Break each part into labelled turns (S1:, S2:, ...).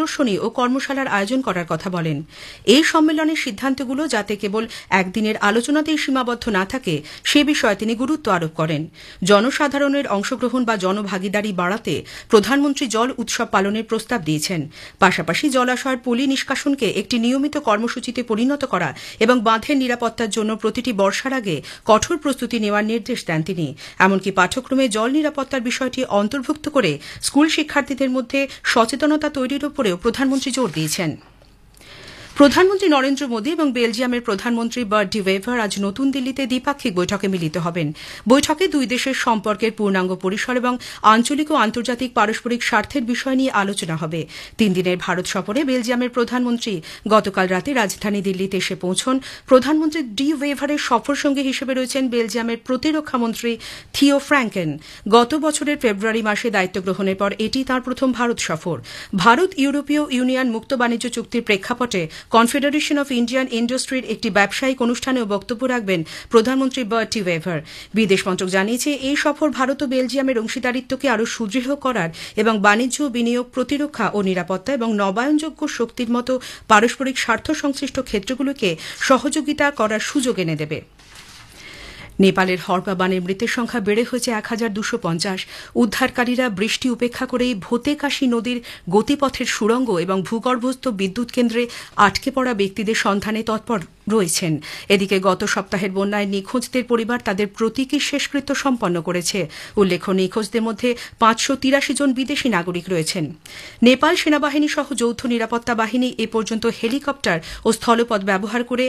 S1: প্রদর্শনী ও কর্মশালার আয়োজন করার কথা বলেন। এই সম্মেলনের সিদ্ধান্তগুলো যাতে কেবল একদিনের আলোচনাতেই সীমাবদ্ধ না থাকে সে বিষয়ে তিনি গুরুত্ব আরোপ করেন। জনসাধারণের অংশগ্রহণ বা জনভাগিদারি বাড়াতে প্রধানমন্ত্রী জল উৎসব পালনের প্রস্তাব দিয়েছেন। পাশাপাশি জলাশয়ের পলি নিষ্কাশনকে একটি নিয়মিত কর্মসূচিতে পরিণত করা এবং বাঁধের নিরাপত্তার জন্য প্রতিটি বর্ষার আগে কঠোর প্রস্তুতি নেওয়ার নির্দেশ দেন তিনি। এমনকি পাঠ্যক্রমে জল নিরাপত্তার বিষয়টি অন্তর্ভুক্ত করে স্কুল শিক্ষার্থীদের মধ্যে সচেতনতা তৈরির উপরেও প্রধানমন্ত্রী জোর দিয়েছেন। প্রধানমন্ত্রী নরেন্দ্র মোদী এবং বেলজিয়ামের প্রধানমন্ত্রী বার্ট ডি ওয়েভার আজ নতুন দিল্লিতে দ্বিপাক্ষিক বৈঠকে মিলিত হবেন। বৈঠকে দুই দেশের সম্পর্কের পূর্ণাঙ্গ পরিসর এবং আঞ্চলিক ও আন্তর্জাতিক পারস্পরিক স্বার্থের বিষয় নিয়ে আলোচনা হবে। 3 দিনের ভারত সফরে বেলজিয়ামের প্রধানমন্ত্রী গতকাল রাতে রাজধানী দিল্লিতে এসে পৌঁছন। প্রধানমন্ত্রী ডি ওয়েভারের সফরসঙ্গী হিসেবে রয়েছেন বেলজিয়ামের প্রতিরক্ষামন্ত্রী থিও ফ্র্যাঙ্কেন। গত বছরের ফেব্রুয়ারি মাসে দায়িত্ব গ্রহণের পর এটি তাঁর প্রথম ভারত সফর। ভারত ইউরোপীয় ইউনিয়ন মুক্ত বাণিজ্য চুক্তির প্রেক্ষাপটে কনফেডারেশন অফ ইন্ডিয়ান ইন্ডাস্ট্রির একটি ব্যবসায়িক অনুষ্ঠানেও বক্তব্য রাখবেন প্রধানমন্ত্রী বার্ট ডি ওয়েভার। বিদেশ মন্ত্রক জানিয়েছে এই সফর ভারত ও বেলজিয়ামের অংশীদারিত্বকে আরও সুদৃঢ় করার এবং বাণিজ্য, বিনিয়োগ, প্রতিরক্ষা ও নিরাপত্তা এবং নবায়নযোগ্য শক্তির মতো পারস্পরিক স্বার্থ সংশ্লিষ্ট ক্ষেত্রগুলোকে সহযোগিতা করার সুযোগ এনে দেবে। নেপালের হরপা বানের মৃতের সংখ্যা বেড়ে হয়েছে 1250। উদ্ধারকারীরা বৃষ্টি উপেক্ষা করেই ভোতেকাশী নদীর গতিপথের সুড়ঙ্গ এবং ভূগর্ভস্থ বিদ্যুৎ কেন্দ্রে আটকে পড়া ব্যক্তিদের সন্ধানে তৎপর রয়েছেন। এদিকে গত সপ্তাহের বন্যায় নিখোঁজদের পরিবার তাদের প্রতীকী শেষকৃত্য সম্পন্ন করেছে। উল্লেখ্য, নিখোঁজদের মধ্যে 583 জন বিদেশী নাগরিক রয়েছেন। নেপাল সেনাবাহিনী সহ যৌথ নিরাপত্তা বাহিনী এ পর্যন্ত হেলিকপ্টার ও স্থলপথ ব্যবহার করে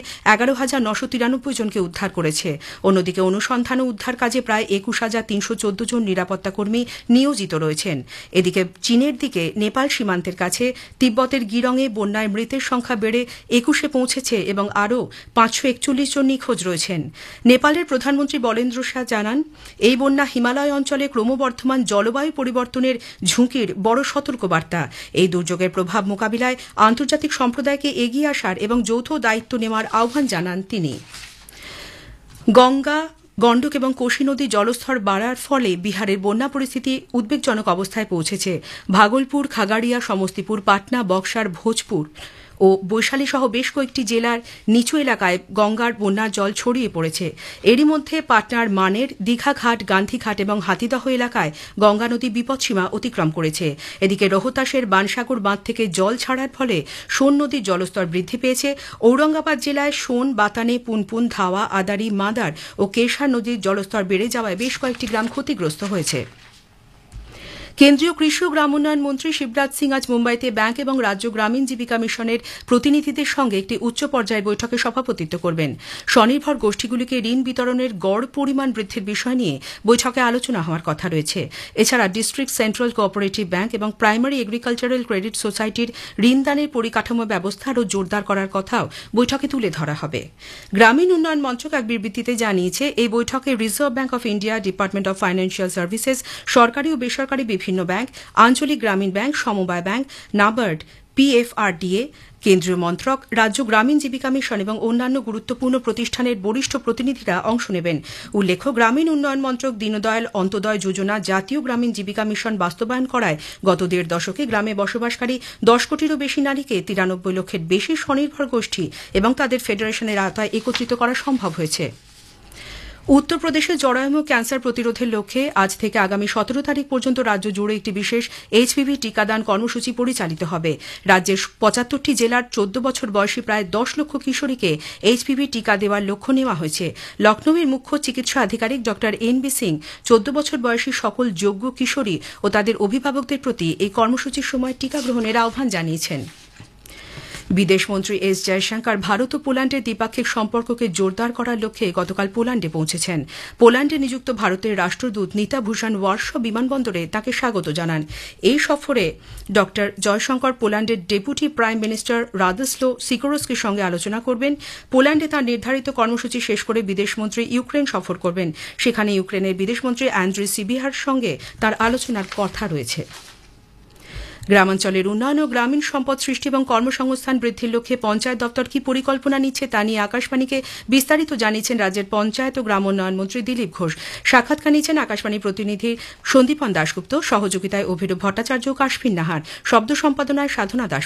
S1: 11,993 জনকে উদ্ধার করেছে। অন্যদিকে অনুসন্ধান ও উদ্ধার কাজে প্রায় 21,314 জন নিরাপত্তা কর্মী নিয়োজিত রয়েছেন। এদিকে চীনের দিকে নেপাল সীমান্তের কাছে তিব্বতের গিরঙে বন্যায় মৃতের সংখ্যা বেড়ে 21-এ পৌঁছেছে এবং আরও 541 জন নিখোঁজ রয়েছেন। নেপালের প্রধানমন্ত্রী বলেন্দ্র শাহ জানান, এই বন্যা হিমালয় অঞ্চলে ক্রমবর্ধমান জলবায়ু পরিবর্তনের ঝুঁকির বড় সতর্কবার্তা। এই দুর্যোগের প্রভাব মোকাবিলায় আন্তর্জাতিক সম্প্রদায়কে এগিয়ে আসার এবং যৌথ দায়িত্ব নেওয়ার আহ্বান জানান তিনি। গঙ্গা, গণ্ডক এবং কোশি নদীর জলস্তর বাড়ার ফলে বিহারের বন্যা পরিস্থিতি উদ্বেগজনক অবস্থায় পৌঁছেছে। ভাগলপুর, খাগাড়িয়া, সমস্তিপুর, পাটনা, বক্সার, ভোজপুর ও বৈশালী সহ বেশ কয়েকটি জেলার নিচু এলাকায় গঙ্গার বন্যার জল ছড়িয়ে পড়েছে। এরই মধ্যে পাটনার মানের, দীঘাঘাট, গান্ধীঘাট এবং হাতিদহ এলাকায় গঙ্গা নদী বিপদসীমা অতিক্রম করেছে। এদিকে রোহতাসের বানসাগর বাঁধ থেকে জল ছাড়ার ফলে সোন নদীর জলস্তর বৃদ্ধি পেয়েছে। ঔরঙ্গাবাদ জেলায় সোন, বাতানে, পুনপুন, ধাওয়া, আদারি, মাদার ও কেশার নদীর জলস্তর বেড়ে যাওয়ায় বেশ কয়েকটি গ্রাম ক্ষতিগ্রস্ত হয়েছে। কেন্দ্রীয় কৃষি ও গ্রাম উন্নয়ন মন্ত্রী শিবরাজ সিং আজ মুম্বাইতে ব্যাংক এবং রাজ্য গ্রামীণ জীবিকা মিশনের প্রতিনিধিদের সঙ্গে একটি উচ্চ পর্যায়ের বৈঠকে সভাপতিত্ব করবেন। স্বনির্ভর গোষ্ঠীগুলিকে ঋণ বিতরণের গড় পরিমাণ বৃদ্ধির বিষয় নিয়ে বৈঠকে আলোচনা হওয়ার কথা রয়েছে। এছাড়া ডিস্ট্রিক্ট সেন্ট্রাল কোঅপারেটিভ ব্যাংক এবং প্রাইমারি এগ্রিকালচারাল ক্রেডিট সোসাইটির ঋণদানের পরিকাঠামো ব্যবস্থা আরও জোরদার করার কথাও বৈঠকে তুলে ধরা হবে। গ্রামীণ উন্নয়ন মন্ত্রক এক বিবৃতিতে জানিয়েছে, এই বৈঠকে reserve bank of India, department of financial services, সরকারি ও বেসরকারি বিভিন্ন ব্যাংক, আঞ্চলিক গ্রামীণ ব্যাংক, সমবায় ব্যাংক, নাবার্ড, পিএফআরডিএ, কেন্দ্রীয় মন্ত্রক, রাজ্য গ্রামীণ জীবিকা মিশন এবং অন্যান্য গুরুত্বপূর্ণ প্রতিষ্ঠানের বরিষ্ঠ প্রতিনিধিরা অংশ নেবেন। উল্লেখ্য, গ্রামীণ উন্নয়ন মন্ত্রক দীনদয়াল অন্তোদয় যোজনা জাতীয় গ্রামীণ জীবিকা মিশন বাস্তবায়ন করায় গত 1.5 দশকে গ্রামে বসবাসকারী 10 কোটিরও বেশি নারীকে 93 লক্ষের বেশি স্বনির্ভর গোষ্ঠী এবং তাদের ফেডারেশনের আওতায় একত্রিত করা সম্ভব হয়েছে। উত্তরপ্রদেশে জরায়ু ক্যান্সার প্রতিরোধের লক্ষ্যে আজ থেকে আগামী 17 তারিখ পর্যন্ত রাজ্য জুড়ে একটি বিশেষ এইচপিভি টিকাদান কর্মসূচি পরিচালিত হবে। রাজ্যের 75টি জেলার 14 বছর বয়সী প্রায় 10 লক্ষ কিশোরীকে এইচপিভি টিকা দেওয়ার লক্ষ্য নেওয়া হয়েছে। লখনৌয়ের মুখ্য চিকিৎসা আধিকারিক ড এনবি সিং 14 বছর বয়সী সকল যোগ্য কিশোরী ও তাদের অভিভাবকদের প্রতি এই কর্মসূচির সময় টিকা গ্রহণের আহ্বান জানিয়েছেন। বিদেশমন্ত্রী এস জয়শঙ্কর ভারত ও পোল্যান্ডের দ্বিপাক্ষিক সম্পর্ককে জোরদার করার লক্ষ্যে গতকাল পোল্যান্ডে পৌঁছেছেন। পোল্যান্ডে নিযুক্ত ভারতের রাষ্ট্রদূত নিতা ভূষণ ওয়ার্শ বিমানবন্দরে তাঁকে স্বাগত জানান। এই সফরে ড জয়শঙ্কর পোল্যান্ডের ডেপুটি প্রাইম মিনিস্টার রাদস্লো সিকোরস্কির সঙ্গে আলোচনা করবেন। পোল্যান্ডে তাঁর নির্ধারিত কর্মসূচি শেষ করে বিদেশমন্ত্রী ইউক্রেন সফর করবেন। সেখানে ইউক্রেনের বিদেশমন্ত্রী অ্যান্ড্রি সিবিহার সঙ্গে তাঁর আলোচনার কথা রয়েছে। গ্রামাঞ্চলের উন্নয়ন ও গ্রামীণ সম্পদ সৃষ্টি এবং কর্মসংস্থান বৃদ্ধির লক্ষ্যে পঞ্চায়েত দপ্তর কি পরিকল্পনা নিচ্ছে তা নিয়ে আকাশবাণীকে বিস্তারিত জানিয়েছেন রাজ্যের পঞ্চায়েত ও গ্রাম উন্নয়ন মন্ত্রী দিলীপ ঘোষ। সাক্ষাৎকার নিয়েছেন আকাশবাণী প্রতিনিধি সন্দীপন দাশগুপ্ত, সহযোগিতায় অভিরূপ ভট্টাচার্য ও কাশফিন নাহার, শব্দ সম্পাদনায় সাধনা দাস।